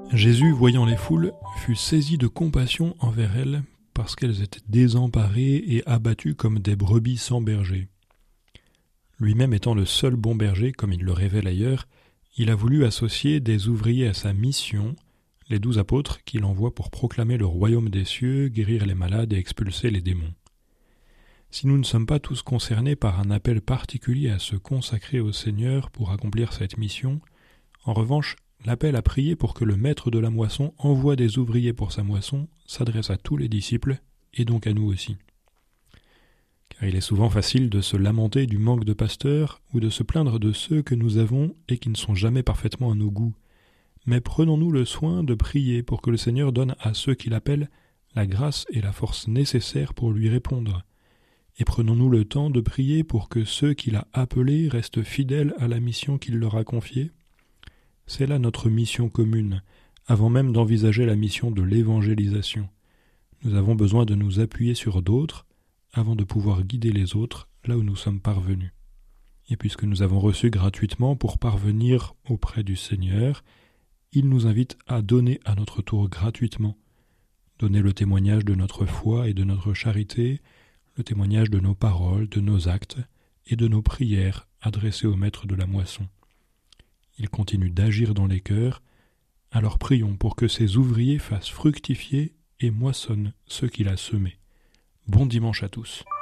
Jésus, voyant les foules, fut saisi de compassion envers elles, parce qu'elles étaient désemparées et abattues comme des brebis sans berger. Lui-même étant le seul bon berger, comme il le révèle ailleurs, il a voulu associer des ouvriers à sa mission, les 12 apôtres qu'il envoie pour proclamer le royaume des cieux, guérir les malades et expulser les démons. Si nous ne sommes pas tous concernés par un appel particulier à se consacrer au Seigneur pour accomplir cette mission, en revanche, l'appel à prier pour que le maître de la moisson envoie des ouvriers pour sa moisson s'adresse à tous les disciples, et donc à nous aussi. Car il est souvent facile de se lamenter du manque de pasteurs ou de se plaindre de ceux que nous avons et qui ne sont jamais parfaitement à nos goûts. Mais prenons-nous le soin de prier pour que le Seigneur donne à ceux qui l'appellent la grâce et la force nécessaires pour lui répondre. Et prenons-nous le temps de prier pour que ceux qu'il a appelés restent fidèles à la mission qu'il leur a confiée. C'est là notre mission commune, avant même d'envisager la mission de l'évangélisation. Nous avons besoin de nous appuyer sur d'autres avant de pouvoir guider les autres là où nous sommes parvenus. Et puisque nous avons reçu gratuitement pour parvenir auprès du Seigneur, il nous invite à donner à notre tour gratuitement, donner le témoignage de notre foi et de notre charité, le témoignage de nos paroles, de nos actes et de nos prières adressées au maître de la moisson. Il continue d'agir dans les cœurs, alors prions pour que ces ouvriers fassent fructifier et moissonnent ce qu'il a semé. Bon dimanche à tous.